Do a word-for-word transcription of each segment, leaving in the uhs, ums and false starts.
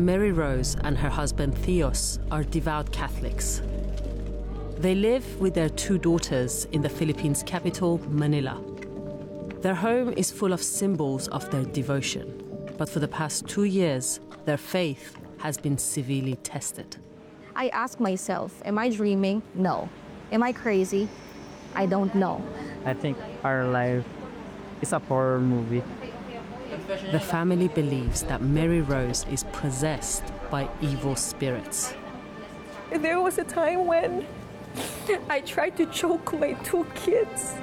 Mary Rose and her husband Theos are devout Catholics. They live with their two daughters in the Philippines' capital, Manila. Their home is full of symbols of their devotion, but for the past two years, their faith has been severely tested. I ask myself, am I dreaming? No. Am I crazy? I don't know. I think our life is a horror movie. The family believes that Mary Rose is possessed by evil spirits. There was a time when I tried to choke my two kids.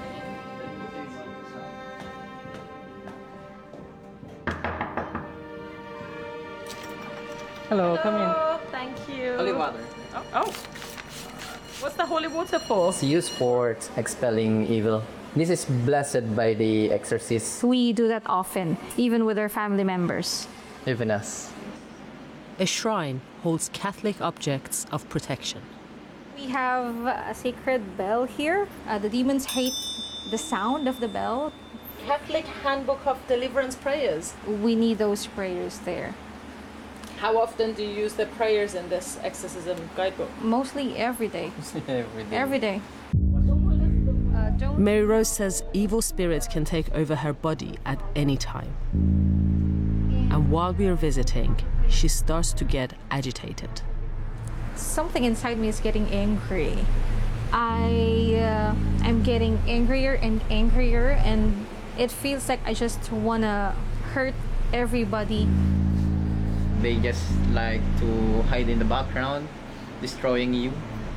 Hello, Hello, come in. thank you. Holy water. Oh, oh. What's the holy water for? It's used for expelling evil. This is blessed by the exorcist, We do that often, even with our family members. even us. A shrine holds Catholic objects of protection. We have a sacred bell here. Uh, the demons hate the sound of the bell. Catholic Handbook of Deliverance Prayers. We need those prayers there. How often do you use the prayers in this exorcism guidebook? Mostly every day. Every day. Every day. Uh, don't Mary Rose says evil spirits can take over her body at any time. And while we are visiting, she starts to get agitated. Something inside me is getting angry. I uh, am getting angrier and angrier, and it feels like I just wanna hurt everybody. They just like to hide in the background, destroying you.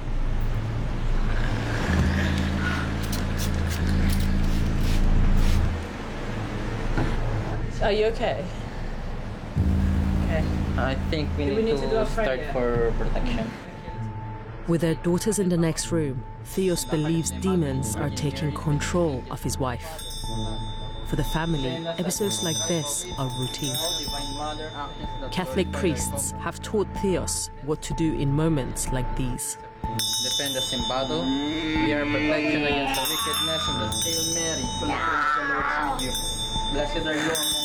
Are you okay? Okay. I think we, Do need, we need to, to do a start prayer? for protection. With their daughters in the next room, Theos believes demons are taking control of his wife. For the family, episodes like this are routine. Catholic priests have taught Theos what to do in moments like these. Defend us in battle. We are protection against the wickedness and the Hail Mary, full of grace, the Lord is with you. Blessed are you among